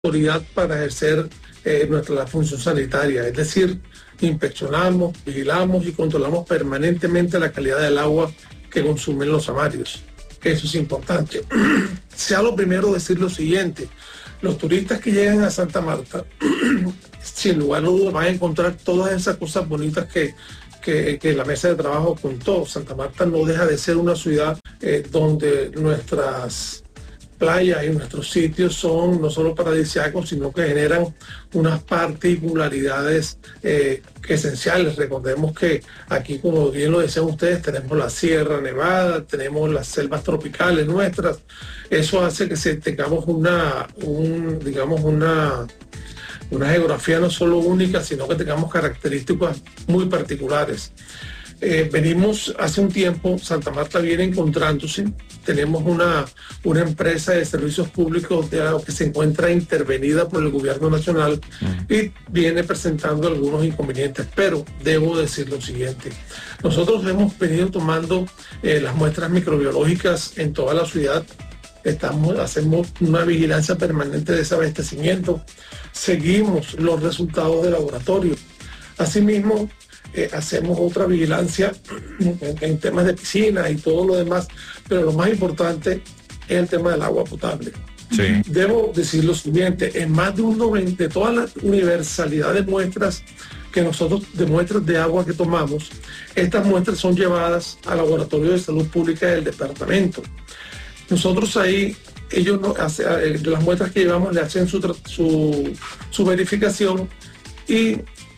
autoridad para ejercer nuestra función sanitaria, es decir, inspeccionamos, vigilamos y controlamos permanentemente la calidad del agua que consumen los samarios. Eso es importante. Sea lo primero decir lo siguiente: los turistas que llegan a Santa Marta, sin lugar a dudas, van a encontrar todas esas cosas bonitas que la mesa de trabajo contó. Santa Marta no deja de ser una ciudad donde nuestras playas y nuestros sitios son no solo paradisíacos, sino que generan unas particularidades esenciales. Recordemos que aquí, como bien lo decían ustedes, tenemos la Sierra Nevada, tenemos las selvas tropicales nuestras. Eso hace que tengamos una geografía no solo única, sino que tengamos características muy particulares. Venimos hace un tiempo, Santa Marta viene encontrándose, tenemos una empresa de servicios públicos que se encuentra intervenida por el gobierno nacional y viene presentando algunos inconvenientes, pero debo decir lo siguiente: nosotros hemos venido tomando las muestras microbiológicas en toda la ciudad. Hacemos una vigilancia permanente de desabastecimiento, seguimos los resultados de laboratorio. Asimismo, hacemos otra vigilancia en temas de piscinas y todo lo demás, pero lo más importante es el tema del agua potable. Sí. Debo decir lo siguiente: en más de un 90%, de toda la universalidad de muestras que nosotros, de muestras de agua que tomamos, estas muestras son llevadas al Laboratorio de Salud Pública del departamento. Nosotros ahí, las muestras que llevamos le hacen su verificación y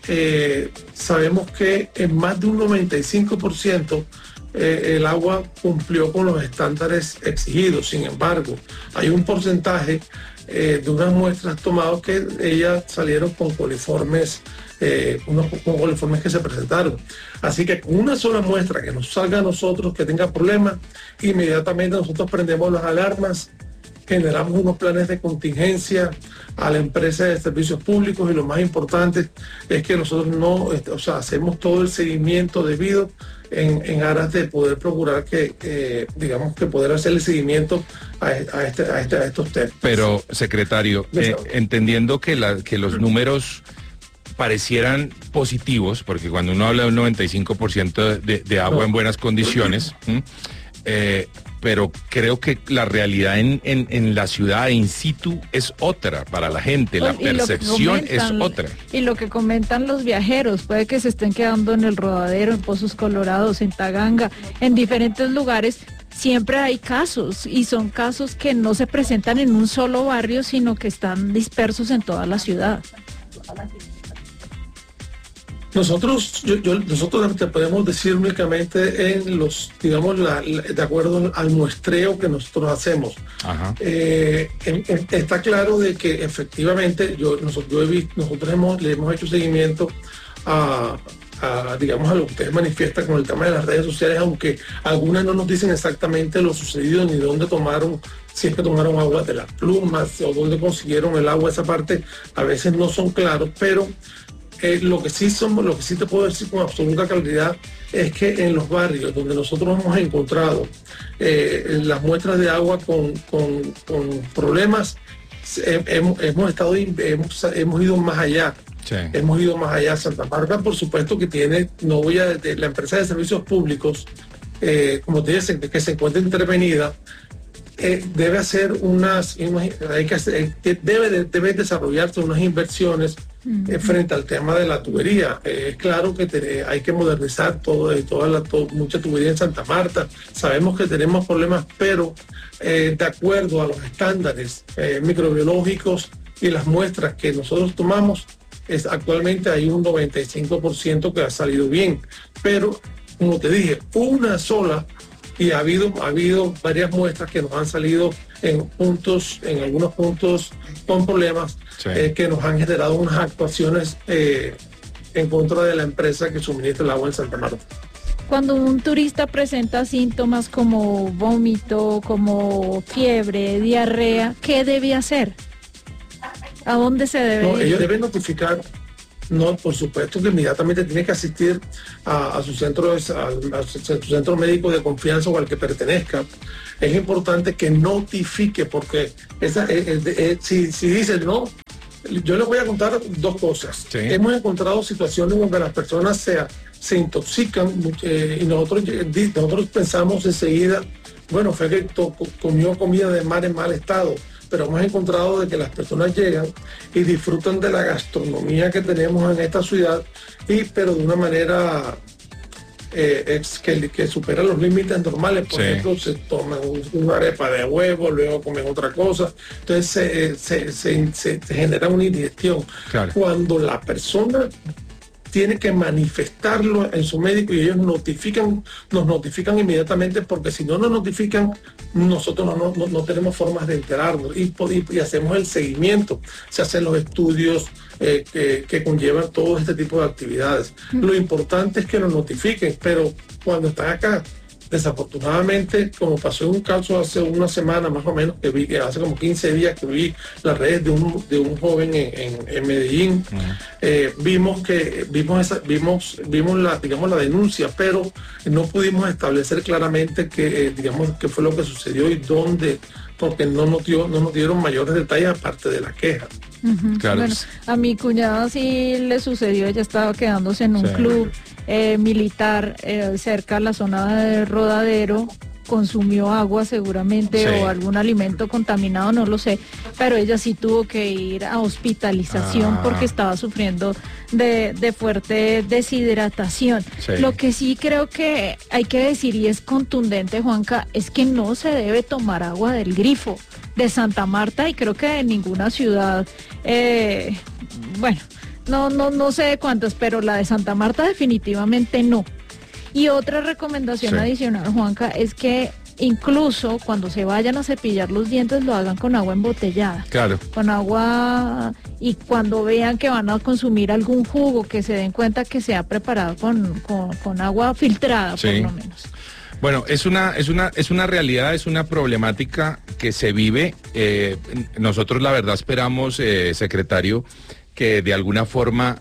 sabemos que en más de un 95% el agua cumplió con los estándares exigidos. Sin embargo, hay un porcentaje de unas muestras tomadas que ellas salieron con coliformes, unos coliformes que se presentaron. Así que con una sola muestra que nos salga a nosotros que tenga problemas, inmediatamente nosotros prendemos las alarmas, generamos unos planes de contingencia a la empresa de servicios públicos, y lo más importante es que nosotros hacemos todo el seguimiento debido en aras de poder procurar que poder hacer el seguimiento a estos temas. Pero, secretario, entendiendo que los números parecieran positivos, porque cuando uno habla de un 95% de agua en buenas condiciones, pero creo que la realidad en la ciudad in situ es otra para la gente, la percepción es otra. Y lo que comentan los viajeros, puede que se estén quedando en el Rodadero, en Pozos Colorados, en Taganga, en diferentes lugares. Siempre hay casos, y son casos que no se presentan en un solo barrio, sino que están dispersos en toda la ciudad. Nosotros te podemos decir únicamente en de acuerdo al muestreo que nosotros hacemos. Está claro de que efectivamente le hemos hecho seguimiento a lo que ustedes manifiestan con el tema de las redes sociales, aunque algunas no nos dicen exactamente lo sucedido ni dónde tomaron, si es que tomaron agua de las plumas o dónde consiguieron el agua. Esa parte a veces no son claros, pero lo que sí te puedo decir con absoluta claridad es que en los barrios donde nosotros hemos encontrado las muestras de agua con problemas, hemos ido más allá. Sí. Hemos ido más allá. Santa Marta, por supuesto, que tiene, la empresa de servicios públicos, como te dicen, que se encuentra intervenida, debe hacer debe desarrollarse unas inversiones frente al tema de la tubería. Es claro que hay que modernizar mucha tubería en Santa Marta. Sabemos que tenemos problemas, pero de acuerdo a los estándares microbiológicos y las muestras que nosotros tomamos, actualmente hay un 95% que ha salido bien. Pero, como te dije, una sola, y ha habido varias muestras que nos han salido en algunos puntos con problemas, sí, que nos han generado unas actuaciones en contra de la empresa que suministra el agua en Santa Marta. Cuando un turista presenta síntomas como vómito, como fiebre, diarrea, ¿qué debe hacer? ¿A dónde se debe ir? Ellos deben notificar No, por supuesto que inmediatamente tiene que asistir a su centro, a su centro médico de confianza o al que pertenezca. Es importante que notifique, porque si dicen no, yo les voy a contar dos cosas. Sí. Hemos encontrado situaciones donde las personas se intoxican y nosotros pensamos enseguida, bueno, fue que comió comida de mar en mal estado, pero hemos encontrado de que las personas llegan y disfrutan de la gastronomía que tenemos en esta ciudad, pero de una manera que supera los límites normales. Por ejemplo, se toman una arepa de huevo, luego comen otra cosa, entonces se genera una indigestión. Claro. Cuando la persona tiene que manifestarlo en su médico y ellos nos notifican inmediatamente, porque si no nos notifican, nosotros no tenemos formas de enterarnos y hacemos el seguimiento, se hacen los estudios que conllevan todo este tipo de actividades. Lo importante es que nos notifiquen, pero cuando están acá, desafortunadamente, como pasó en un caso hace una semana más o menos, que hace como 15 días que vi las redes de un joven en Medellín, vimos la denuncia, pero no pudimos establecer claramente qué fue lo que sucedió y dónde, porque no nos dieron mayores detalles aparte de la queja. Claro. Bueno, a mi cuñada sí le sucedió, ella estaba quedándose en un club militar cerca a la zona de Rodadero, consumió agua seguramente o algún alimento contaminado, no lo sé, pero ella sí tuvo que ir a hospitalización porque estaba sufriendo de fuerte deshidratación. Lo que sí creo que hay que decir, y es contundente, Juanca, es que no se debe tomar agua del grifo de Santa Marta, y creo que de ninguna ciudad, bueno, no sé de cuántas, pero la de Santa Marta definitivamente no. Y otra recomendación adicional, Juanca, es que incluso cuando se vayan a cepillar los dientes lo hagan con agua embotellada. Claro. Con agua, y cuando vean que van a consumir algún jugo, que se den cuenta que se ha preparado con agua filtrada, por lo menos. Bueno, es una realidad, es una problemática que se vive. Nosotros la verdad esperamos, secretario, que de alguna forma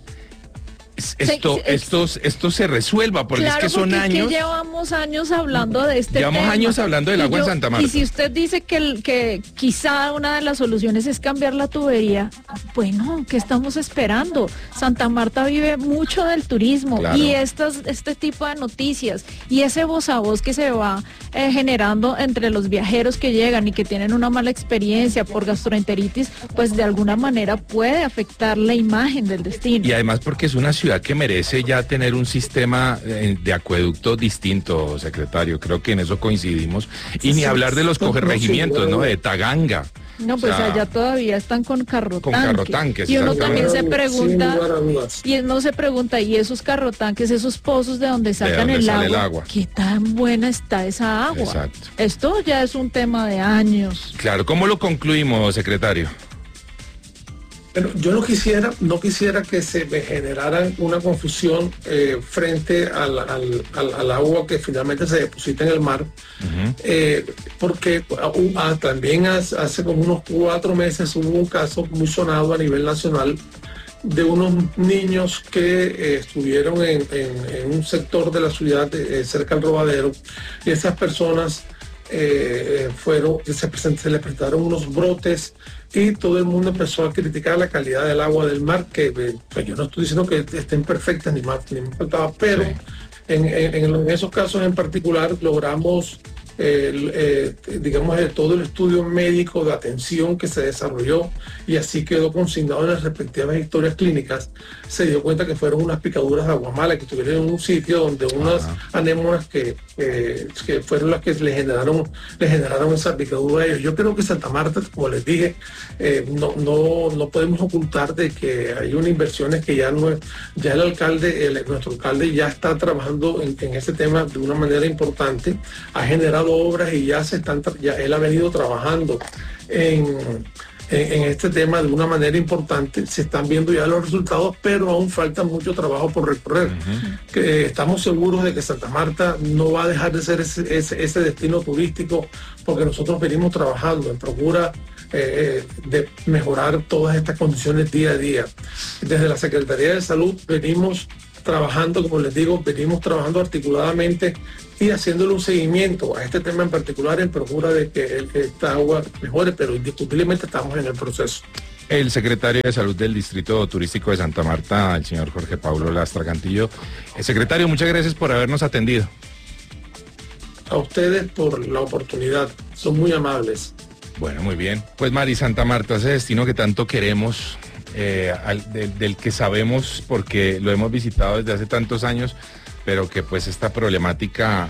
esto se resuelva, porque claro, es que son años. Es que llevamos años hablando de este tema. Llevamos años hablando del agua en Santa Marta. Y si usted dice que quizá una de las soluciones es cambiar la tubería, bueno, ¿qué estamos esperando? Santa Marta vive mucho del turismo, y este tipo de noticias y ese voz a voz que se va generando entre los viajeros que llegan y que tienen una mala experiencia por gastroenteritis, pues de alguna manera puede afectar la imagen del destino. Y además porque es una ciudad que merece ya tener un sistema de acueducto distinto, secretario. Creo que en eso coincidimos. Y ni hablar de los corregimientos, ¿no? De Taganga. No, pues allá todavía están con carrotanques. Y uno también se pregunta, y esos carrotanques, esos pozos de donde sacan el agua, ¿qué tan buena está esa agua? Exacto. Esto ya es un tema de años. Claro, ¿cómo lo concluimos, secretario? Pero yo no quisiera que se me generara una confusión frente al agua que finalmente se deposita en el mar, porque también hace como unos 4 meses hubo un caso muy sonado a nivel nacional de unos niños que estuvieron en un sector de la ciudad cerca del Rodadero, y esas personas se les presentaron unos brotes y todo el mundo empezó a criticar la calidad del agua del mar, que pues yo no estoy diciendo que estén perfectas ni más ni me faltaba, pero en esos casos en particular logramos todo el estudio médico de atención que se desarrolló, y así quedó consignado en las respectivas historias clínicas. Se dio cuenta que fueron unas picaduras de aguamala que estuvieron en un sitio donde unas anémonas que fueron las que le generaron esa picadura a ellos. Yo creo que Santa Marta, como les dije, no podemos ocultar de que hay unas inversiones que nuestro alcalde ya está trabajando en ese tema de una manera importante, ha generado obras y ya él ha venido trabajando en este tema de una manera importante. Se están viendo ya los resultados, pero aún falta mucho trabajo por recorrer. Estamos seguros de que Santa Marta no va a dejar de ser ese destino turístico, porque nosotros venimos trabajando en procura de mejorar todas estas condiciones día a día. Desde la Secretaría de Salud venimos trabajando, como les digo, articuladamente y haciéndole un seguimiento a este tema en particular en procura de que esta agua mejore, pero indiscutiblemente estamos en el proceso. El secretario de Salud del Distrito Turístico de Santa Marta, el señor Jorge Paulo Lastra Cantillo. Secretario, muchas gracias por habernos atendido. A ustedes por la oportunidad, son muy amables. Bueno, muy bien. Pues Mari, Santa Marta, ese destino que tanto queremos, del que sabemos porque lo hemos visitado desde hace tantos años, pero que pues esta problemática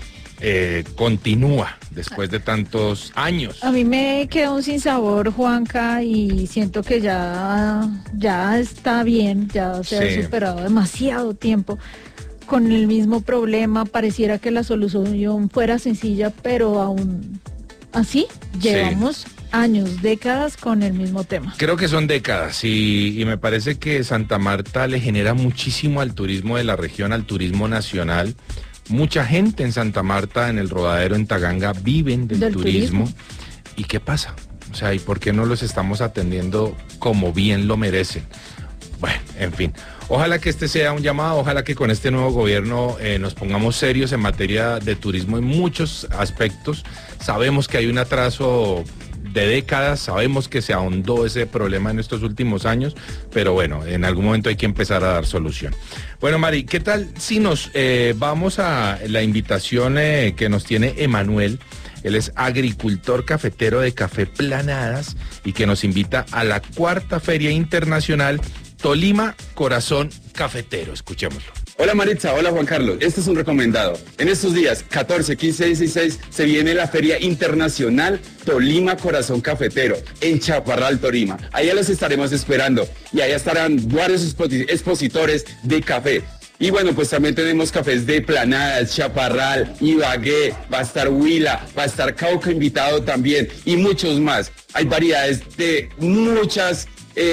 continúa después de tantos años. A mí me quedó un sinsabor, Juanca, y siento que ya está bien, ya se ha superado demasiado tiempo con el mismo problema. Pareciera que la solución fuera sencilla, pero aún así llevamos años, décadas con el mismo tema. Creo que son décadas y me parece que Santa Marta le genera muchísimo al turismo de la región, al turismo nacional. Mucha gente en Santa Marta, en el Rodadero, en Taganga, viven del turismo. ¿Y qué pasa? O sea, ¿y por qué no los estamos atendiendo como bien lo merecen? Bueno, en fin. Ojalá que este sea un llamado, ojalá que con este nuevo gobierno nos pongamos serios en materia de turismo en muchos aspectos. Sabemos que hay un atraso de décadas, sabemos que se ahondó ese problema en estos últimos años, pero bueno, en algún momento hay que empezar a dar solución. Bueno, Mari, ¿qué tal si nos vamos a la invitación que nos tiene Emanuel? Él es agricultor cafetero de Café Planadas y que nos invita a la 4ª Feria Internacional Tolima Corazón Cafetero. Escuchémoslo. Hola Maritza, hola Juan Carlos, este es un recomendado. En estos días, 14, 15, 16, se viene la Feria Internacional Tolima Corazón Cafetero, en Chaparral, Tolima. Allá los estaremos esperando y allá estarán varios expositores de café. Y bueno, pues también tenemos cafés de Planadas, Chaparral, Ibagué, va a estar Huila, va a estar Cauca invitado también y muchos más. Hay variedades de muchas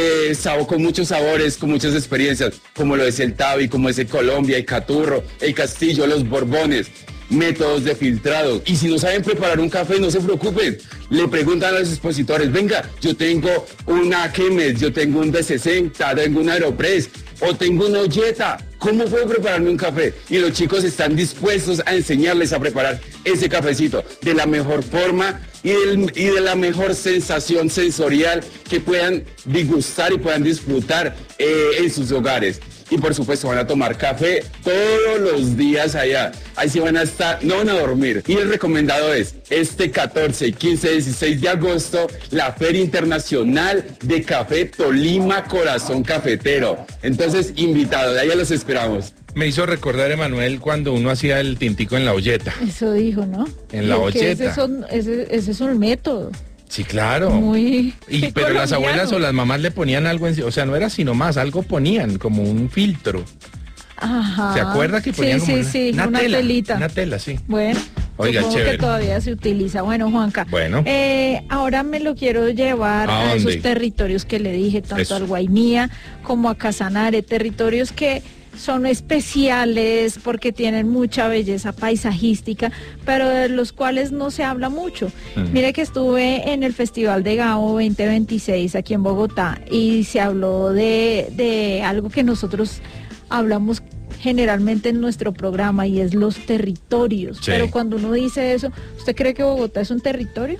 con muchos sabores, con muchas experiencias, como lo es el Tabi, como es el Colombia, el Caturro, el Castillo, los Borbones, métodos de filtrado. Y si no saben preparar un café, no se preocupen, le preguntan a los expositores, venga, yo tengo una Chemex, yo tengo un D60, tengo un Aeropress, o tengo una olleta, ¿cómo puedo prepararme un café? Y los chicos están dispuestos a enseñarles a preparar ese cafecito de la mejor forma y de la mejor sensación sensorial que puedan disgustar y puedan disfrutar en sus hogares. Y por supuesto van a tomar café todos los días allá. Ahí sí van a estar, no van a dormir. Y el recomendado es este 14, 15, 16 de agosto, la Feria Internacional de Café Tolima Corazón Cafetero. Entonces, invitados, de allá los esperamos. Me hizo recordar, Emanuel, cuando uno hacía el tintico en la olleta. Eso dijo, ¿no? En la olleta. Ese es un método. Sí, claro. Muy pero colombiano. Las abuelas o las mamás le ponían algo encima, o sea, no era sino más, algo ponían, como un filtro. Ajá. ¿Se acuerda que ponían como una telita? Una tela, sí. Bueno, oiga, chévere. Que todavía se utiliza. Bueno, Juanca. Bueno. Ahora me lo quiero llevar a esos territorios que le dije, tanto al Guainía como a Casanare, territorios que son especiales porque tienen mucha belleza paisajística, pero de los cuales no se habla mucho. Mire que estuve en el Festival de Gao 2026 aquí en Bogotá y se habló de algo que nosotros hablamos generalmente en nuestro programa y es los territorios. Sí. Pero cuando uno dice eso, ¿usted cree que Bogotá es un territorio?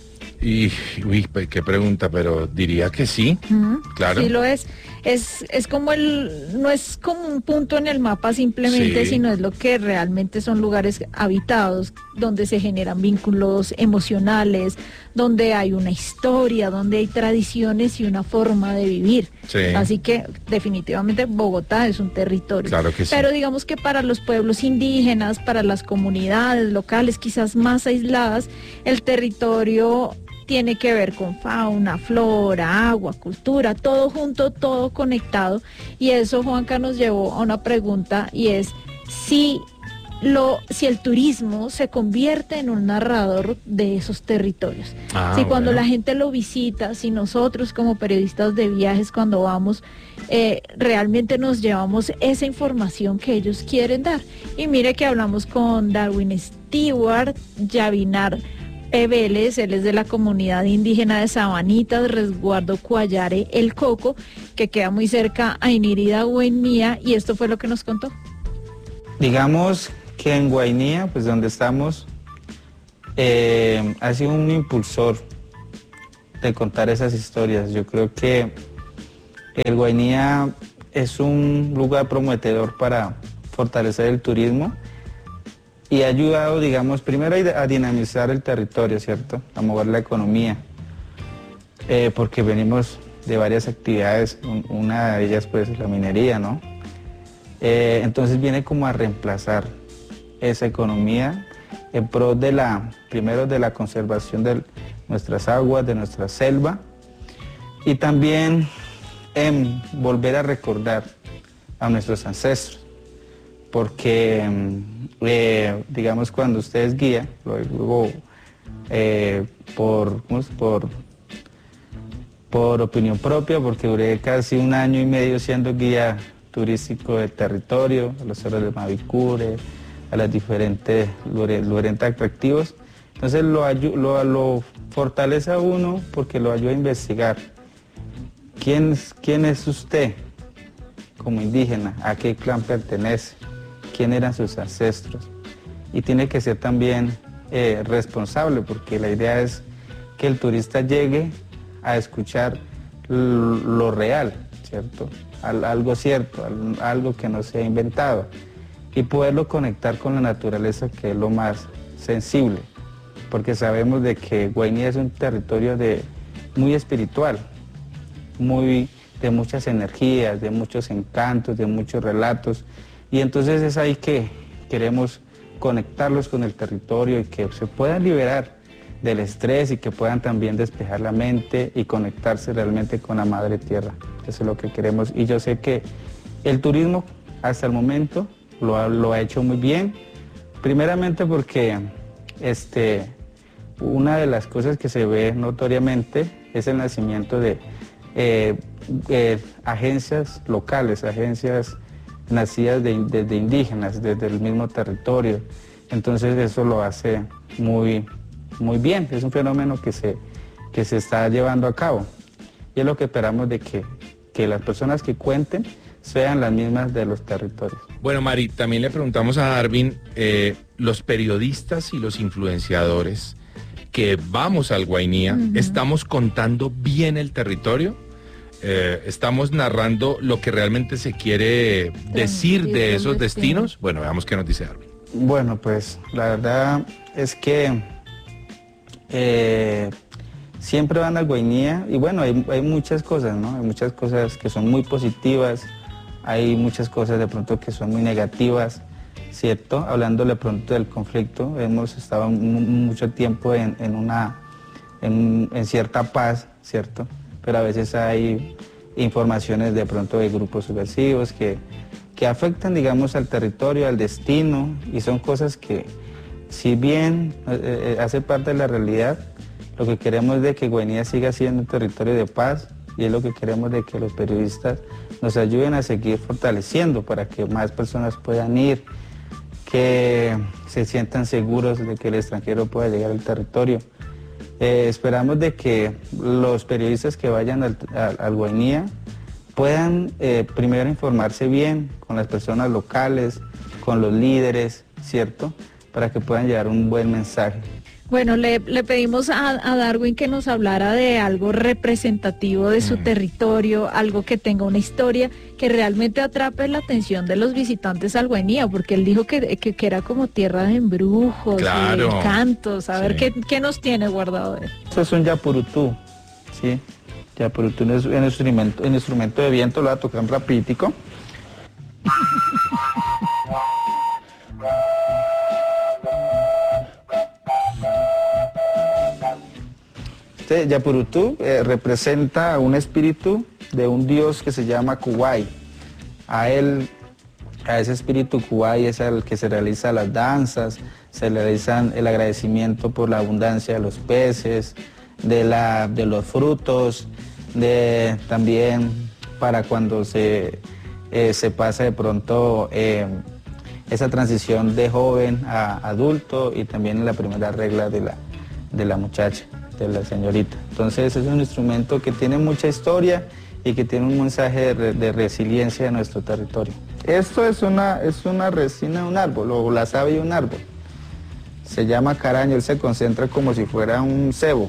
Uy, qué pregunta, pero diría que sí, claro. Sí lo es. Es como no es como un punto en el mapa simplemente, sino es lo que realmente son lugares habitados, donde se generan vínculos emocionales, donde hay una historia, donde hay tradiciones y una forma de vivir. Sí. Así que definitivamente Bogotá es un territorio. Claro que sí. Pero digamos que para los pueblos indígenas, para las comunidades locales quizás más aisladas, el territorio tiene que ver con fauna, flora, agua, cultura, todo junto, todo conectado. Y eso, Juanca, nos llevó a una pregunta y es si el turismo se convierte en un narrador de esos territorios. Si cuando la gente lo visita, si nosotros como periodistas de viajes cuando vamos, realmente nos llevamos esa información que ellos quieren dar. Y mire que hablamos con Darwin Stewart, Yavinar Vélez, él es de la comunidad indígena de Sabanitas, Resguardo Cuallare, El Coco, que queda muy cerca a Inirida, Guainía, y esto fue lo que nos contó. Digamos que en Guainía, pues donde estamos, ha sido un impulsor de contar esas historias. Yo creo que el Guainía es un lugar prometedor para fortalecer el turismo y ha ayudado, digamos, primero a dinamizar el territorio, ¿cierto? A mover la economía, porque venimos de varias actividades, una de ellas pues la minería, ¿no? Entonces viene como a reemplazar esa economía en pro de primero de la conservación de nuestras aguas, de nuestra selva, y también en volver a recordar a nuestros ancestros, porque digamos cuando usted es guía, luego por opinión propia, porque duré casi 1 año y medio siendo guía turístico del territorio, a los cerros de Mavicure, a los diferentes lugares atractivos. Entonces lo fortalece a uno porque lo ayuda a investigar. ¿Quién es usted como indígena? ¿A qué clan pertenece? ¿Quién eran sus ancestros? Y tiene que ser también responsable, porque la idea es que el turista llegue a escuchar lo real, ¿cierto? Algo cierto, algo que no se ha inventado, y poderlo conectar con la naturaleza, que es lo más sensible, porque sabemos de que Guainía es un territorio muy espiritual, de muchas energías, de muchos encantos, de muchos relatos, y entonces es ahí que queremos conectarlos con el territorio y que se puedan liberar del estrés y que puedan también despejar la mente y conectarse realmente con la madre tierra. Eso es lo que queremos, y yo sé que el turismo hasta el momento lo ha hecho muy bien, primeramente porque una de las cosas que se ve notoriamente es el nacimiento de agencias locales, agencias nacidas de indígenas, desde el mismo territorio. Entonces eso lo hace muy bien, es un fenómeno que se está llevando a cabo, y es lo que esperamos de que las personas que cuenten sean las mismas de los territorios. Bueno, Mari, también le preguntamos a Darwin, los periodistas y los influenciadores que vamos al Guainía, ¿estamos contando bien el territorio? ¿Estamos narrando lo que realmente se quiere decir de esos destinos? Bueno, veamos qué nos dice Darwin. Bueno, pues la verdad es que siempre van al Guainía, y bueno, hay muchas cosas, ¿no? Hay muchas cosas que son muy positivas, hay muchas cosas de pronto que son muy negativas, ¿cierto? Hablando de pronto del conflicto, hemos estado mucho tiempo en cierta paz, ¿cierto? Pero a veces hay informaciones de pronto de grupos subversivos que afectan, digamos, al territorio, al destino, y son cosas que, si bien hace parte de la realidad, lo que queremos es de que Guainía siga siendo un territorio de paz, y es lo que queremos de que los periodistas nos ayuden a seguir fortaleciendo para que más personas puedan ir, que se sientan seguros de que el extranjero pueda llegar al territorio. Esperamos de que los periodistas que vayan al Guainía puedan primero informarse bien con las personas locales, con los líderes, ¿cierto? Para que puedan llevar un buen mensaje. Bueno, le pedimos a Darwin que nos hablara de algo representativo de su territorio, algo que tenga una historia que realmente atrape la atención de los visitantes al Guainía, porque él dijo que era como tierra de embrujos, claro, de cantos. A ver, ¿qué nos tiene guardado de él? Eso es un yapurutú, ¿sí? Yapurutú es un instrumento de viento, lo voy a tocar rapiditico. Este yapurutú representa un espíritu de un dios que se llama Kuwai. A ese espíritu Kuwai es al que se realizan las danzas, se realizan el agradecimiento por la abundancia de los peces, de los frutos, también para cuando se pasa de pronto esa transición de joven a adulto, y también en la primera regla de la muchacha, de la señorita. Entonces es un instrumento que tiene mucha historia y que tiene un mensaje de resiliencia de nuestro territorio. Esto es una resina de un árbol, o la savia de un árbol. Se llama caraño, él se concentra como si fuera un cebo,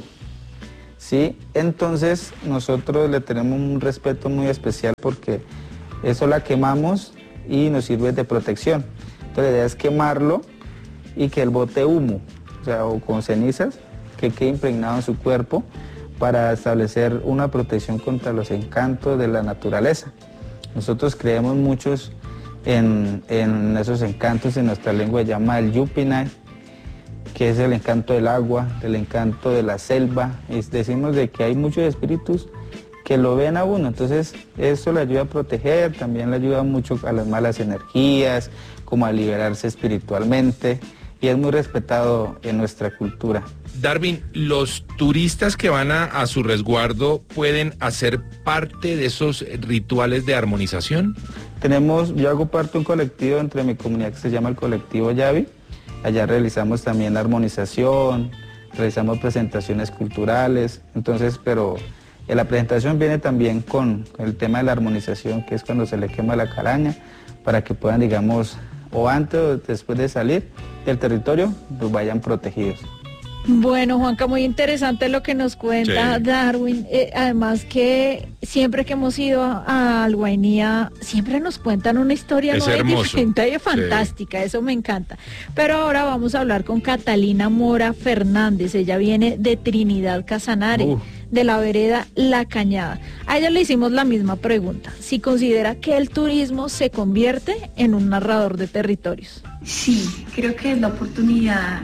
¿sí? Entonces nosotros le tenemos un respeto muy especial porque eso la quemamos y nos sirve de protección. Entonces la idea es quemarlo y que él bote humo, o con cenizas, que quede impregnado en su cuerpo para establecer una protección contra los encantos de la naturaleza. Nosotros creemos muchos en esos encantos, en nuestra lengua se llama el Yupinay, que es el encanto del agua, el encanto de la selva, y decimos de que hay muchos espíritus que lo ven a uno, entonces eso le ayuda a proteger, también le ayuda mucho a las malas energías, como a liberarse espiritualmente, y es muy respetado en nuestra cultura. Darwin, ¿los turistas que van a su resguardo pueden hacer parte de esos rituales de armonización? Yo hago parte de un colectivo entre mi comunidad que se llama el colectivo Yavi. Allá realizamos también armonización, realizamos presentaciones culturales, entonces, pero la presentación viene también con el tema de la armonización, que es cuando se le quema la caraña, para que puedan, digamos, o antes o después de salir del territorio, pues vayan protegidos. Bueno, Juanca, muy interesante lo que nos cuenta, sí. Darwin. Además que siempre que hemos ido al Guainía, siempre nos cuentan una historia nueva y diferente y fantástica, sí. Eso me encanta. Pero ahora vamos a hablar con Catalina Mora Fernández, ella viene de Trinidad Casanare, de la vereda La Cañada. A ella le hicimos la misma pregunta, si considera que el turismo se convierte en un narrador de territorios. Sí, creo que es la oportunidad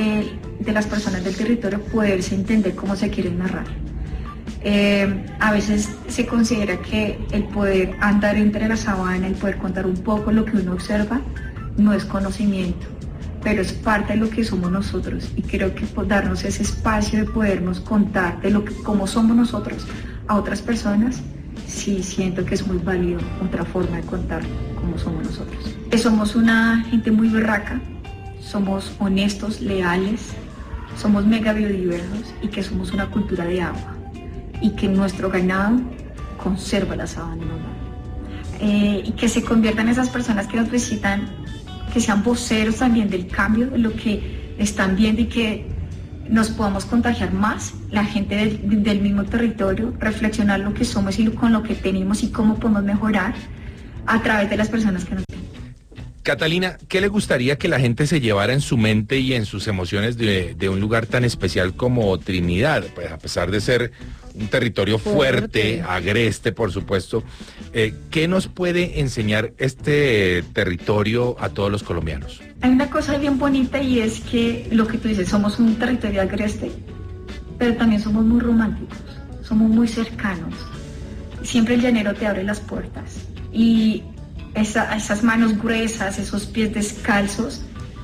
de las personas del territorio poderse entender cómo se quiere narrar. A veces se considera que el poder andar entre la sabana, el poder contar un poco lo que uno observa, no es conocimiento, pero es parte de lo que somos nosotros, y creo que darnos ese espacio de podernos contar de cómo somos nosotros a otras personas, sí siento que es muy válido otra forma de contar cómo somos nosotros. Somos una gente muy berraca, somos honestos, leales, somos mega biodiversos y que somos una cultura de agua y que nuestro ganado conserva la sabana y que se conviertan en esas personas que nos visitan, que sean voceros también del cambio, de lo que están viendo y que nos podamos contagiar más, la gente del mismo territorio, reflexionar lo que somos y con lo que tenemos y cómo podemos mejorar a través de las personas que nos ven. Catalina, ¿qué le gustaría que la gente se llevara en su mente y en sus emociones de un lugar tan especial como Trinidad? Pues a pesar de ser un territorio fuerte, agreste, por supuesto, ¿qué nos puede enseñar este territorio a todos los colombianos? Hay una cosa bien bonita y es que lo que tú dices, somos un territorio agreste, pero también somos muy románticos, somos muy cercanos. Siempre el llanero te abre las puertas y esas manos gruesas, esos pies descalzos,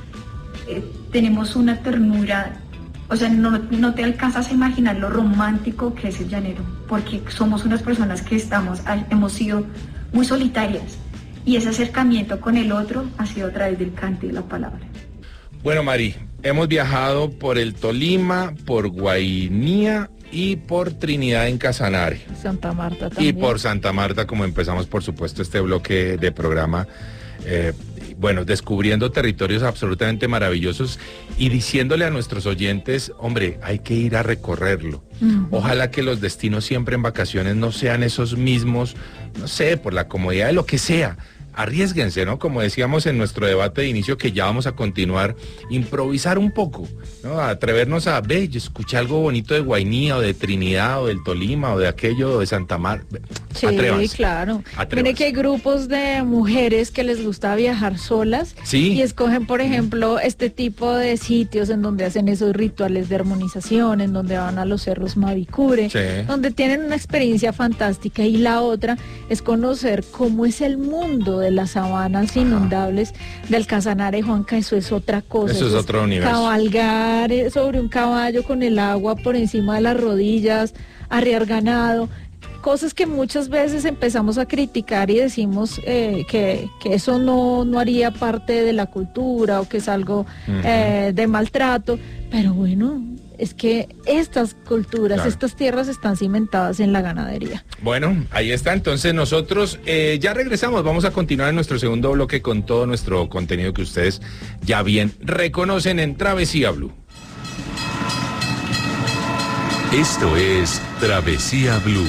tenemos una ternura, o sea, no te alcanzas a imaginar lo romántico que es el llanero, porque somos unas personas que hemos sido muy solitarias, y ese acercamiento con el otro ha sido a través del canto y de la palabra. Bueno, Mari, hemos viajado por el Tolima, por Guainía y por Trinidad en Casanare. Santa Marta también. Y por Santa Marta, como empezamos, por supuesto, este bloque de programa, descubriendo territorios absolutamente maravillosos y diciéndole a nuestros oyentes, hombre, hay que ir a recorrerlo. Ojalá que los destinos siempre en vacaciones no sean esos mismos, no sé, por la comodidad de lo que sea. Arriésguense, ¿no? Como decíamos en nuestro debate de inicio, que ya vamos a continuar, improvisar un poco, ¿no? Atrevernos a, yo escuché algo bonito de Guainía o de Trinidad o del Tolima o de aquello de Santa Marta. Sí, atrévanse, claro. atrévanse. Mire que hay grupos de mujeres que les gusta viajar solas, ¿sí? Y escogen, por ejemplo, este tipo de sitios en donde hacen esos rituales de armonización, en donde van a los cerros Mavicure, sí, donde tienen una experiencia fantástica, y la otra es conocer cómo es el mundo de las sabanas inundables del Casanare, Juanca. Eso es otra cosa. Eso es otro universo. Cabalgar sobre un caballo con el agua por encima de las rodillas, arriar ganado, cosas que muchas veces empezamos a criticar y decimos que eso no haría parte de la cultura o que es algo de maltrato, pero bueno, es que estas culturas, Claro. estas tierras están cimentadas en la ganadería. Bueno, ahí está. Entonces nosotros ya regresamos. Vamos a continuar en nuestro segundo bloque con todo nuestro contenido que ustedes ya bien reconocen en Travesía Blue. Esto es Travesía Blue.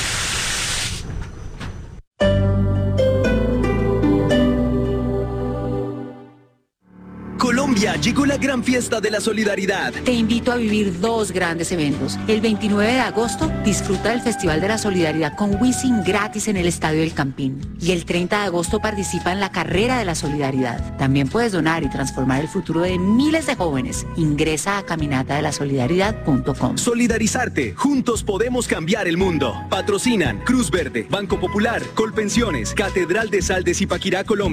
Colombia, llegó la gran fiesta de la solidaridad. Te invito a vivir 2 grandes eventos. El 29 de agosto, disfruta del Festival de la Solidaridad con Wisin gratis en el Estadio del Campín. Y el 30 de agosto participa en la Carrera de la Solidaridad. También puedes donar y transformar el futuro de miles de jóvenes. Ingresa a caminatadelasolidaridad.com. Solidarizarte, juntos podemos cambiar el mundo. Patrocinan Cruz Verde, Banco Popular, Colpensiones, Catedral de Sal de Zipaquirá, Colombia.